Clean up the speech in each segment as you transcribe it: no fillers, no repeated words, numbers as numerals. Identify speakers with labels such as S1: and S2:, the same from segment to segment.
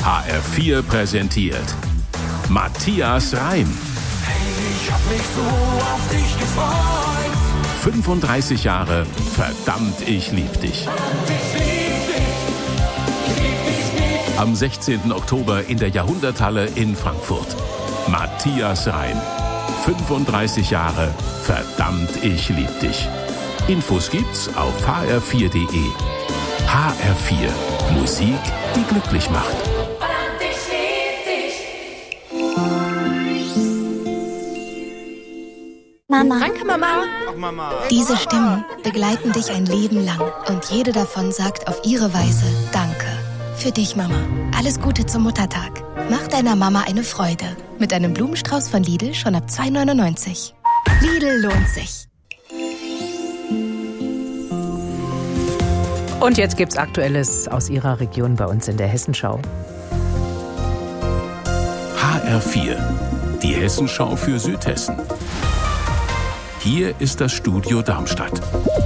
S1: HR4 präsentiert Matthias Reim.
S2: Hey, ich hab mich so auf dich gefreut.
S1: 35 Jahre, verdammt, ich lieb dich. Am 16. Oktober in der Jahrhunderthalle in Frankfurt. Matthias Reim. 35 Jahre, verdammt, ich lieb dich. Infos gibt's auf hr4.de. HR4. Musik, die glücklich macht.
S3: Verdammt, ich lieb dich.
S4: Mama.
S5: Danke, Mama.
S6: Ach, Mama.
S4: Diese Stimmen begleiten dich ein Leben lang und jede davon sagt auf ihre Weise Danke. Für dich, Mama. Alles Gute zum Muttertag. Mach deiner Mama eine Freude. Mit einem Blumenstrauß von Lidl schon ab 2,99 €. Lidl lohnt sich.
S5: Und jetzt gibt's Aktuelles aus Ihrer Region bei uns in der Hessenschau.
S1: HR4. Die Hessenschau für Südhessen. Hier ist das Studio Darmstadt.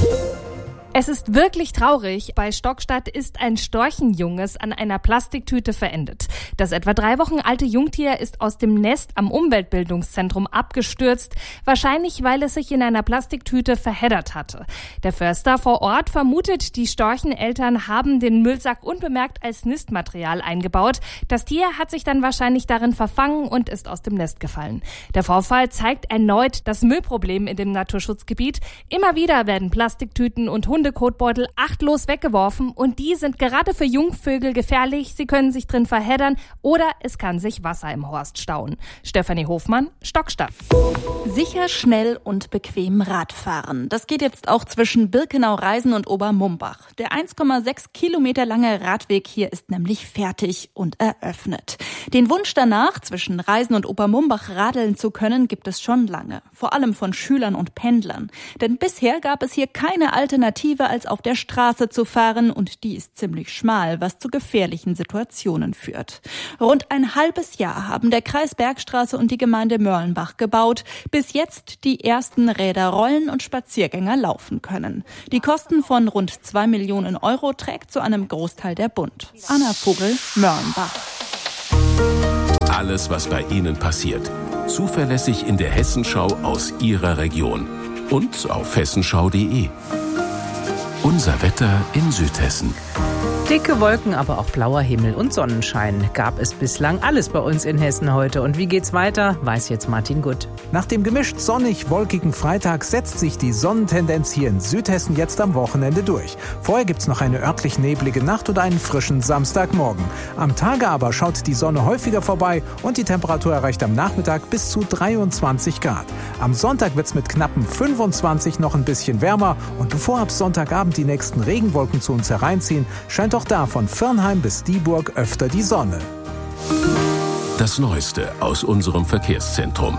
S7: Es ist wirklich traurig. Bei Stockstadt ist ein Storchenjunges an einer Plastiktüte verendet. Das etwa 3 Wochen alte Jungtier ist aus dem Nest am Umweltbildungszentrum abgestürzt, wahrscheinlich weil es sich in einer Plastiktüte verheddert hatte. Der Förster vor Ort vermutet, die Storcheneltern haben den Müllsack unbemerkt als Nistmaterial eingebaut. Das Tier hat sich dann wahrscheinlich darin verfangen und ist aus dem Nest gefallen. Der Vorfall zeigt erneut das Müllproblem in dem Naturschutzgebiet. Immer wieder werden Plastiktüten und Hundekotbeutel achtlos weggeworfen und die sind gerade für Jungvögel gefährlich. Sie können sich drin verheddern oder es kann sich Wasser im Horst stauen. Stefanie Hofmann, Stockstadt.
S8: Sicher, schnell und bequem Radfahren. Das geht jetzt auch zwischen Birkenau-Reisen und Obermumbach. Der 1,6 Kilometer lange Radweg hier ist nämlich fertig und eröffnet. Den Wunsch danach, zwischen Reisen und Obermumbach radeln zu können, gibt es schon lange. Vor allem von Schülern und Pendlern. Denn bisher gab es hier keine Alternative, als auf der Straße zu fahren, und die ist ziemlich schmal, was zu gefährlichen Situationen führt. Rund ein halbes Jahr haben der Kreis Bergstraße und die Gemeinde Mörlenbach gebaut, bis jetzt die ersten Räder rollen und Spaziergänger laufen können. Die Kosten von rund 2 Millionen € trägt zu einem Großteil der Bund. Anna Vogel, Mörlenbach.
S1: Alles, was bei Ihnen passiert. Zuverlässig in der Hessenschau aus Ihrer Region. Und auf hessenschau.de. Unser Wetter in Südhessen.
S5: Dicke Wolken, aber auch blauer Himmel und Sonnenschein gab es bislang alles bei uns in Hessen heute. Und wie geht's weiter, weiß jetzt Martin Gutt.
S9: Nach dem gemischt sonnig-wolkigen Freitag setzt sich die Sonnentendenz hier in Südhessen jetzt am Wochenende durch. Vorher gibt's noch eine örtlich neblige Nacht und einen frischen Samstagmorgen. Am Tage aber schaut die Sonne häufiger vorbei und die Temperatur erreicht am Nachmittag bis zu 23 Grad. Am Sonntag wird's mit knappen 25 noch ein bisschen wärmer. Und bevor ab Sonntagabend die nächsten Regenwolken zu uns hereinziehen, scheint auch da von Firnheim bis Dieburg öfter die Sonne.
S1: Das Neueste aus unserem Verkehrszentrum.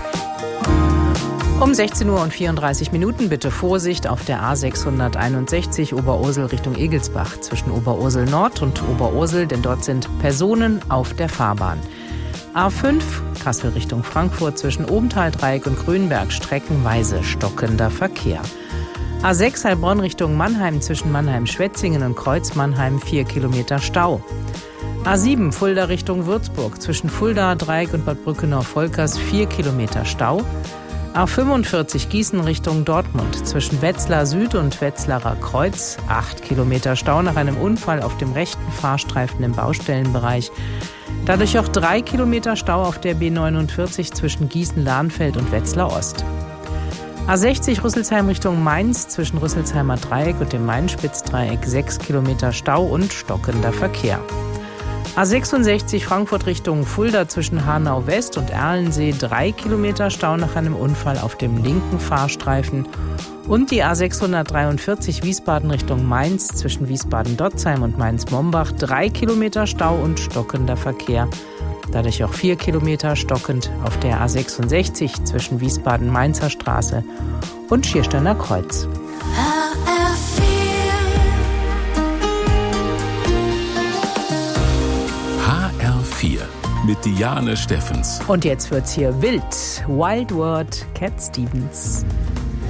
S5: Um 16:34 Uhr bitte Vorsicht auf der A661 Oberursel Richtung Egelsbach zwischen Oberursel Nord und Oberursel, denn dort sind Personen auf der Fahrbahn. A5 Kassel Richtung Frankfurt zwischen Obenthal-Dreieck und Grünberg streckenweise stockender Verkehr. A6 Heilbronn Richtung Mannheim zwischen Mannheim-Schwetzingen und Kreuz-Mannheim 4 Kilometer Stau. A7 Fulda Richtung Würzburg zwischen Fulda, Dreieck und Bad Brückenau-Volkers 4 Kilometer Stau. A45 Gießen Richtung Dortmund zwischen Wetzlar Süd und Wetzlarer Kreuz 8 Kilometer Stau nach einem Unfall auf dem rechten Fahrstreifen im Baustellenbereich. Dadurch auch 3 Kilometer Stau auf der B49 zwischen Gießen-Lahnfeld und Wetzlar Ost. A60 Rüsselsheim Richtung Mainz zwischen Rüsselsheimer Dreieck und dem Main-Spitz-Dreieck 6 Kilometer Stau und stockender Verkehr. A66 Frankfurt Richtung Fulda zwischen Hanau West und Erlensee 3 Kilometer Stau nach einem Unfall auf dem linken Fahrstreifen. Und die A643 Wiesbaden Richtung Mainz zwischen Wiesbaden-Dotzheim und Mainz-Mombach 3 Kilometer Stau und stockender Verkehr. Dadurch auch 4 Kilometer stockend auf der A66 zwischen Wiesbaden-Mainzer Straße und Schiersteiner Kreuz.
S1: HR4 mit Diane Steffens.
S5: Und jetzt wird's hier wild. Wild Word, Cat Stevens.